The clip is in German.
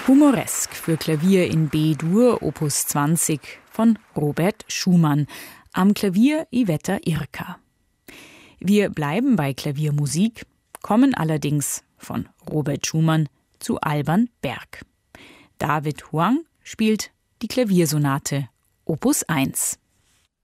Humoresk für Klavier in B-Dur, Opus 20 von Robert Schumann. Am Klavier Iveta Irka. Wir bleiben bei Klaviermusik, kommen allerdings von Robert Schumann zu Alban Berg. David Huang spielt die Klaviersonate Opus 1.